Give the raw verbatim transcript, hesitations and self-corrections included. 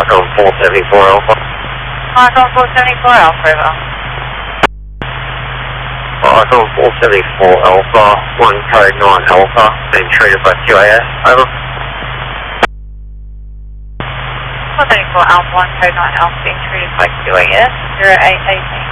Micron four seventy-four Alpha. Micron four seventy-four Alpha, over. Micron four seventy-four Alpha, one code nine Alpha, being treated by Q A S, over. four seventy-four Alpha, one code nine Alpha, being treated by Q A S, zero eight eighteen.